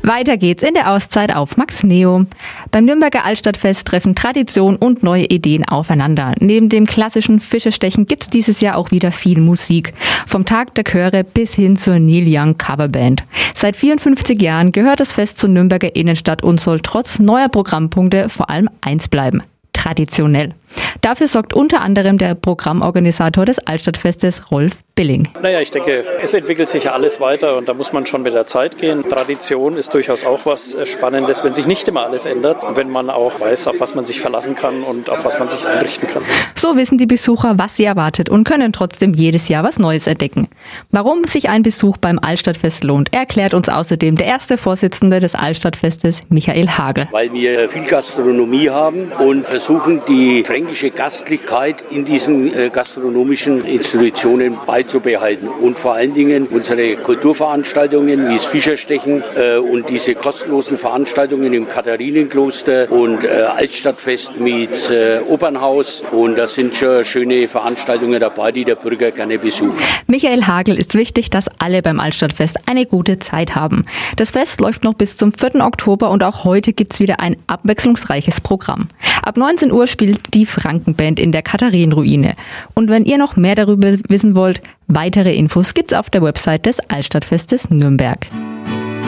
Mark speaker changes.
Speaker 1: Weiter geht's in der Auszeit auf Max Neo. Beim Nürnberger Altstadtfest treffen Tradition und neue Ideen aufeinander. Neben dem klassischen Fischerstechen gibt's dieses Jahr auch wieder viel Musik. Vom Tag der Chöre bis hin zur Neil Young Coverband. Seit 54 Jahren gehört das Fest zur Nürnberger Innenstadt und soll trotz neuer Programmpunkte vor allem eins bleiben: traditionell. Dafür sorgt unter anderem der Programmorganisator des Altstadtfestes, Rolf Billing.
Speaker 2: Ich denke, es entwickelt sich ja alles weiter und da muss man schon mit der Zeit gehen. Tradition ist durchaus auch was Spannendes, wenn sich nicht immer alles ändert und wenn man auch weiß, auf was man sich verlassen kann und auf was man sich einrichten kann.
Speaker 1: So wissen die Besucher, was sie erwartet und können trotzdem jedes Jahr was Neues entdecken. Warum sich ein Besuch beim Altstadtfest lohnt, erklärt uns außerdem der erste Vorsitzende des Altstadtfestes, Michael Hagel.
Speaker 3: Weil wir viel Gastronomie haben und versuchen, die fränkische Gastlichkeit in diesen gastronomischen Institutionen beizubehalten und vor allen Dingen unsere Kulturveranstaltungen wie das Fischerstechen und diese kostenlosen Veranstaltungen im Katharinenkloster und Altstadtfest mit Opernhaus, und da sind schon schöne Veranstaltungen dabei, die der Bürger gerne besucht.
Speaker 1: Michael Hagel ist wichtig, dass alle beim Altstadtfest eine gute Zeit haben. Das Fest läuft noch bis zum 4. Oktober und auch heute gibt's wieder ein abwechslungsreiches Programm. Ab 19 Uhr spielt die Frankenband in der Katharinenruine. Und wenn ihr noch mehr darüber wissen wollt, weitere Infos gibt's auf der Website des Altstadtfestes Nürnberg.